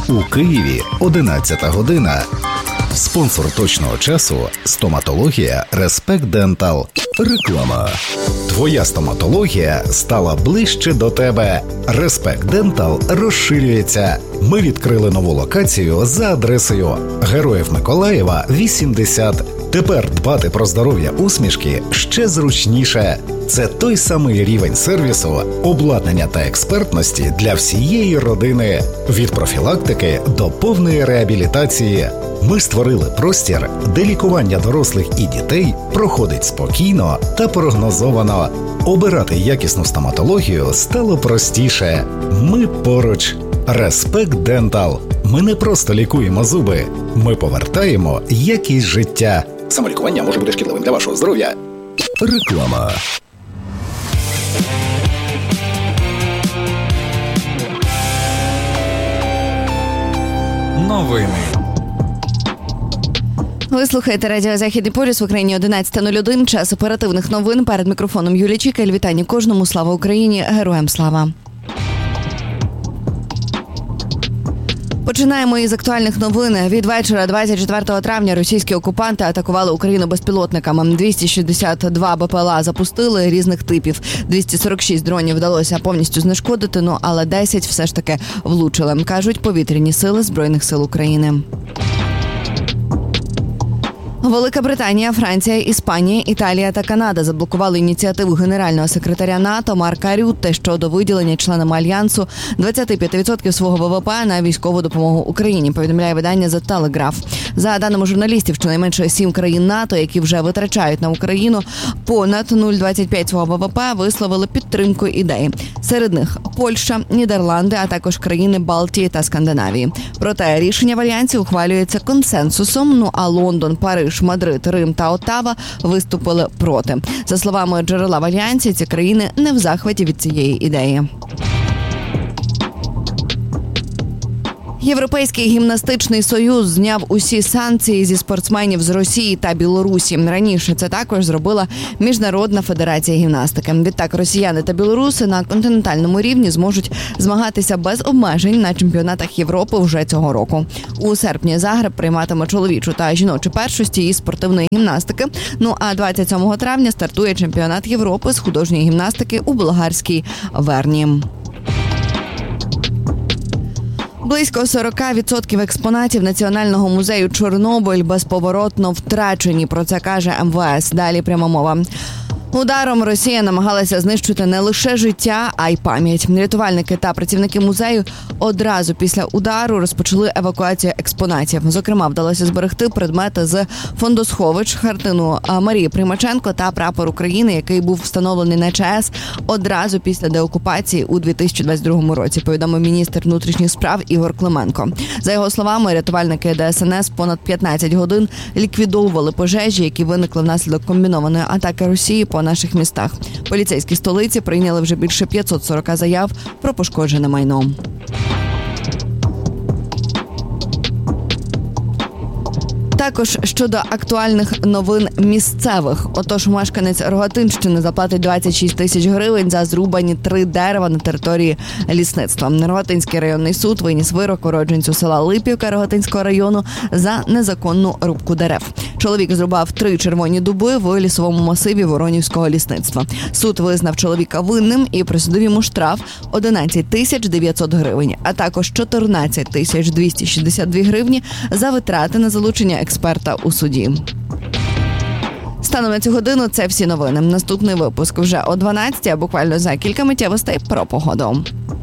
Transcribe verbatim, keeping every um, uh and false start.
У Києві одинадцята година. Спонсор точного часу – стоматологія Respect Dental. Реклама. Твоя стоматологія стала ближче до тебе. Respect Dental розширюється. Ми відкрили нову локацію за адресою Героїв Миколаєва, вісімдесят. Тепер дбати про здоров'я усмішки ще зручніше. Це той самий рівень сервісу, обладнання та експертності для всієї родини. Від профілактики до повної реабілітації. Ми створили простір, де лікування дорослих і дітей проходить спокійно та прогнозовано. Обирати якісну стоматологію стало простіше. Ми поруч. Respect Dental. Ми не просто лікуємо зуби. Ми повертаємо якість життя. Самолікування може бути шкідливим для вашого здоров'я. Реклама. Новини. Ви слухаєте радіо «Західний полюс» в Україні одинадцята нуль один. Час оперативних новин. Перед мікрофоном Юлія Чікаль. Вітання кожному. Слава Україні. Героям слава. Починаємо із актуальних новин. Від вечора двадцять четвертого травня російські окупанти атакували Україну безпілотниками. двісті шістдесят два Б П Л А запустили різних типів. двісті сорок шість дронів вдалося повністю знешкодити, ну але десять все ж таки влучили, кажуть повітряні сили Збройних сил України. Велика Британія, Франція, Іспанія, Італія та Канада заблокували ініціативу генерального секретаря НАТО Марка Рютте щодо виділення членами Альянсу двадцять п'ять відсотків свого В В П на військову допомогу Україні, повідомляє видання The Telegraph. За даними журналістів, щонайменше сім країн НАТО, які вже витрачають на Україну понад нуль цілих двадцять п'ять свого В В П, висловили підтримку ідеї. Серед них Польща, Нідерланди, а також країни Балтії та Скандинавії. Проте рішення в Альянсі ухвалюється консенсусом, ну а Лондон, Париж, Мадрид, Рим та Оттава виступили проти. За словами джерела в Альянсі, ці країни не в захваті від цієї ідеї. Європейський гімнастичний союз зняв усі санкції зі спортсменів з Росії та Білорусі. Раніше це також зробила Міжнародна федерація гімнастики. Відтак росіяни та білоруси на континентальному рівні зможуть змагатися без обмежень на чемпіонатах Європи вже цього року. У серпні Загреб прийматиме чоловічу та жіночу першості із спортивної гімнастики. Ну а двадцять сьомого травня стартує чемпіонат Європи з художньої гімнастики у болгарській Верні. Близько сорок відсотків експонатів Національного музею Чорнобиль безповоротно втрачені. Про це каже Ем Ве Ес. Далі пряма мова. Ударом Росія намагалася знищити не лише життя, а й пам'ять. Рятувальники та працівники музею одразу після удару розпочали евакуацію експонатів. Зокрема, вдалося зберегти предмети з фондосховищ, картину Марії Примаченко та прапор України, який був встановлений на ЧАЕС одразу після деокупації у дві тисячі двадцять другому році, повідомив міністр внутрішніх справ Ігор Клименко. За його словами, рятувальники Де Ес Ен Ес понад п'ятнадцять годин ліквідовували пожежі, які виникли внаслідок комбінованої атаки Росії по наших містах. Поліцейські столиці прийняли вже більше п'ятсот сорок заяв про пошкоджене майно. Також щодо актуальних новин місцевих. Отож, мешканець Рогатинщини заплатить двадцять шість тисяч гривень за зрубані три дерева на території лісництва. Рогатинський районний суд виніс вирок уродженцю села Липівка Рогатинського району за незаконну рубку дерев. Чоловік зрубав три червоні дуби в лісовому масиві Воронівського лісництва. Суд визнав чоловіка винним і присудив йому штраф одинадцять тисяч дев'ятсот гривень, а також чотирнадцять тисяч двісті шістдесят дві гривні за витрати на залучення експерта у суді. Станом на цю годину це всі новини. Наступний випуск вже о дванадцятій, а буквально за кілька миттєвостей про погоду.